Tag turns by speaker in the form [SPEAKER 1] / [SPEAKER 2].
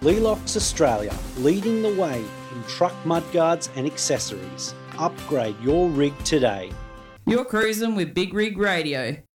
[SPEAKER 1] Lelox Australia, leading the way in truck mudguards and accessories. Upgrade your rig today.
[SPEAKER 2] You're cruising with Big Rig Radio.